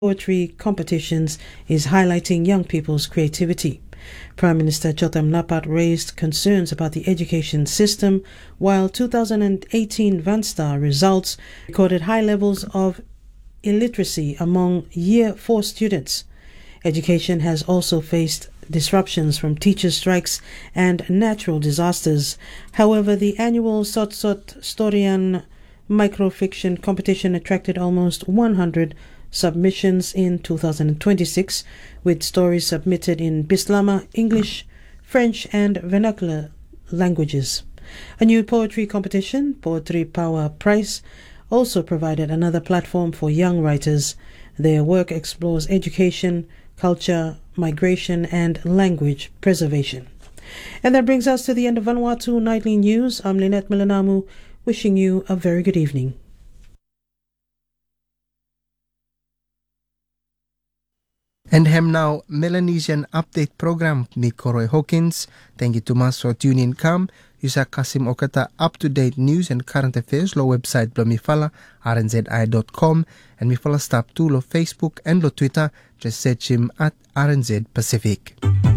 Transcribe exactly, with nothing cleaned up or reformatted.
poetry competitions is highlighting young people's creativity. Prime Minister Jotham Napat raised concerns about the education system, while two thousand eighteen Vanstar results recorded high levels of illiteracy among Year four students. Education has also faced disruptions from teacher strikes and natural disasters. However, the annual Sot Sot Storian microfiction competition attracted almost one hundred submissions in two thousand twenty-six, with stories submitted in Bislama, English, French and vernacular languages. A new poetry competition, Poetry Power Prize, also provided another platform for young writers. Their work explores education, culture, migration and language preservation. And that brings us to the end of Vanuatu Nightly News. I'm Lynette Milanamu, wishing you a very good evening. And hem now Melanesian update program ni Koroy Hawkins. Thank you to mas for tuning in. Come, Yusa Kasim Okata up-to-date news and current affairs lo website blo mifala r n z i dot com and mifala stop to lo Facebook and lo Twitter. Just search him at R N Z Pacific.